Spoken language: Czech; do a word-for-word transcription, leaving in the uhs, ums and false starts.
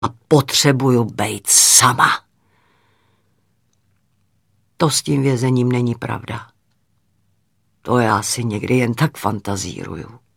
a potřebuju bejt sama. To s tím vězením není pravda. To já si někdy jen tak fantazíruju.